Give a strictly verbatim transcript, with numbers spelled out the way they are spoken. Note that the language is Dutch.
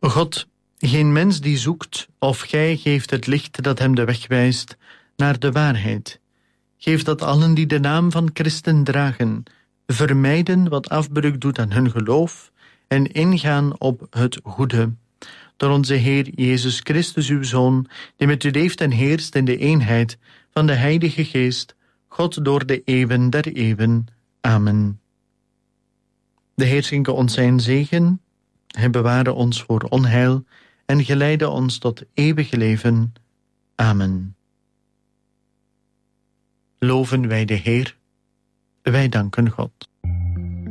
God, geen mens die zoekt, of gij geeft het licht dat hem de weg wijst naar de waarheid. Geef dat allen die de naam van Christen dragen, vermijden wat afbreuk doet aan hun geloof en ingaan op het goede. Door onze Heer Jezus Christus, uw Zoon, die met u leeft en heerst in de eenheid van de Heilige Geest, God door de eeuwen der eeuwen. Amen. De Heer schenke ons zijn zegen, hij beware ons voor onheil en geleide ons tot eeuwig leven. Amen. Loven wij de Heer, wij danken God.